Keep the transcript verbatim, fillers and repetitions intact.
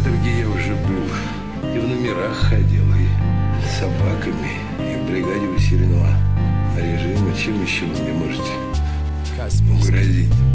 места, где я уже был. И в номерах ходил, и с собаками, и в бригаде усиленного режима. Чем еще вы мне можете грозить?